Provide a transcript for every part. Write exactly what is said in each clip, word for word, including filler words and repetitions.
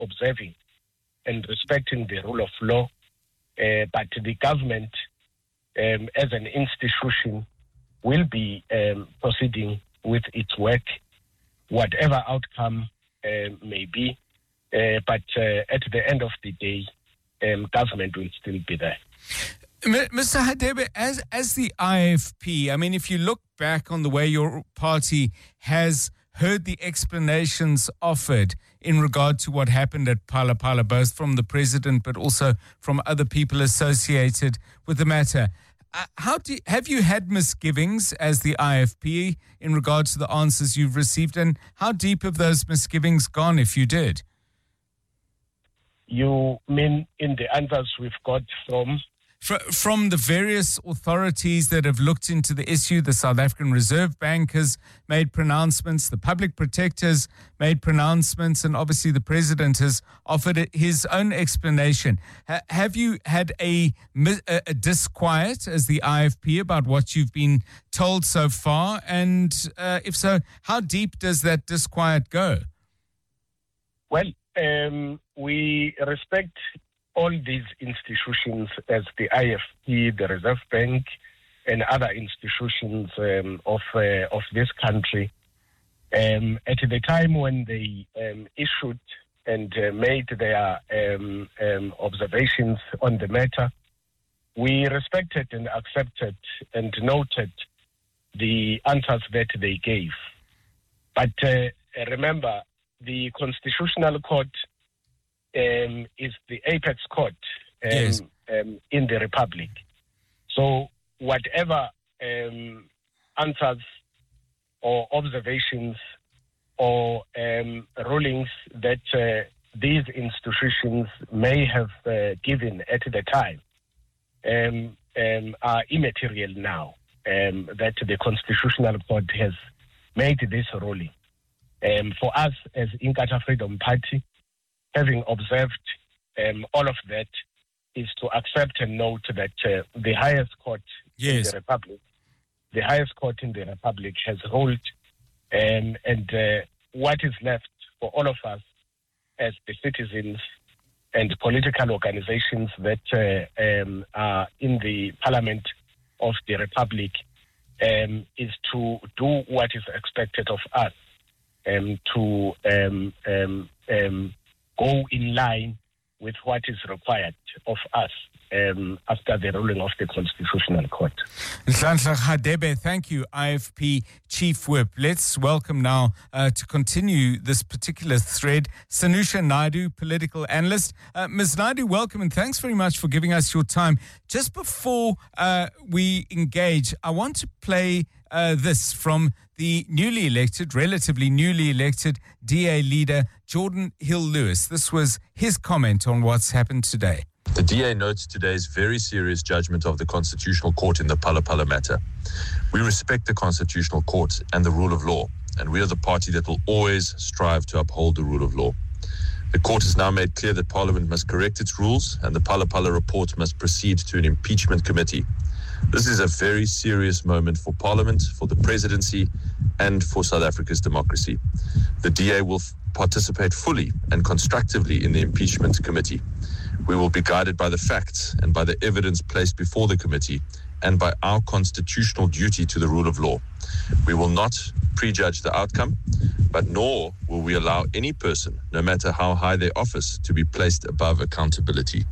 observing and respecting the rule of law, uh, but the government um, as an institution will be um, proceeding with its work, whatever outcome uh, may be, uh, but uh, at the end of the day, um, government will still be there. Mister Hadebe, as as the I F P, I mean, if you look back on the way your party has heard the explanations offered in regard to what happened at Phala Phala, both from the president but also from other people associated with the matter, uh, how do you, have you had misgivings as the I F P in regard to the answers you've received, and how deep have those misgivings gone, if you did? You mean in the answers we've got from? From the various authorities that have looked into the issue, the South African Reserve Bank has made pronouncements, the public protectors made pronouncements, and obviously the president has offered his own explanation. Ha- have you had a, a, a disquiet as the I F P about what you've been told so far? And uh, if so, how deep does that disquiet go? Well, um, we respect all these institutions as the I F P, the Reserve Bank, and other institutions um, of uh, of this country. Um, at the time when they um, issued and uh, made their um, um, observations on the matter, we respected and accepted and noted the answers that they gave. But uh, remember, the Constitutional Court Um, is the apex court um, yes. um, in the Republic. So whatever um, answers or observations or um, rulings that uh, these institutions may have uh, given at the time um, um, are immaterial now, um, that the Constitutional Court has made this ruling. Um, for us as Inkatha Freedom Party, having observed um, all of that, is to accept and note that uh, the highest court yes. in the Republic, the highest court in the Republic has ruled, um, and uh, what is left for all of us as the citizens and political organizations that uh, um, are in the Parliament of the Republic um, is to do what is expected of us, um, to um, um, um, go in line with what is required of us um, after the ruling of the Constitutional Court. Nhlanhla Hadebe, thank you, I F P Chief Whip. Let's welcome now uh, to continue this particular thread, Sanusha Naidu, political analyst. Uh, Miz Naidu, welcome and thanks very much for giving us your time. Just before uh, we engage, I want to play uh, this from the newly elected, relatively newly elected D A leader, Jordan Hill-Lewis. This was his comment on what's happened today. The D A notes today's very serious judgment of the Constitutional Court in the Phala Phala matter. We respect the Constitutional Court and the rule of law, and we are the party that will always strive to uphold the rule of law. The court has now made clear that Parliament must correct its rules and the Phala Phala report must proceed to an impeachment committee. This is a very serious moment for Parliament, for the presidency, and for South Africa's democracy. The D A will f- participate fully and constructively in the impeachment committee. We will be guided by the facts and by the evidence placed before the committee and by our constitutional duty to the rule of law. We will not prejudge the outcome, but nor will we allow any person, no matter how high their office, to be placed above accountability.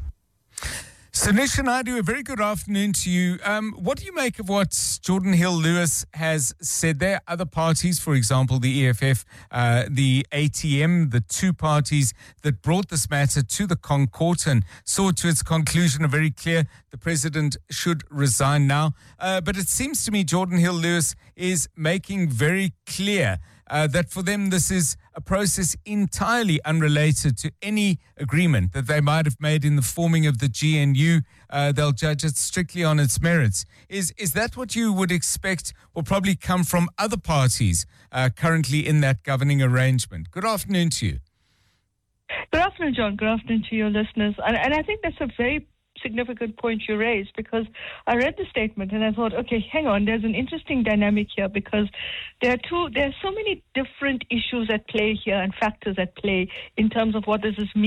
Sanusha Naidu, a very good afternoon to you. Um, what do you make of what Jordan Hill-Lewis has said there? Other parties, for example, the E F F, uh, the A T M, the two parties that brought this matter to the Concourt and saw to its conclusion a very clear the president should resign now. Uh, but it seems to me Jordan Hill-Lewis is making very clear Uh, that for them this is a process entirely unrelated to any agreement that they might have made in the forming of the G N U. Uh, they'll judge it strictly on its merits. Is is that what you would expect will probably come from other parties uh, currently in that governing arrangement? Good afternoon to you. Good afternoon, John. Good afternoon to your listeners. And, and I think that's a very significant point you raised, because I read the statement and I thought, okay, hang on, there's an interesting dynamic here, because there are two, there are so many different issues at play here and factors at play in terms of what does this mean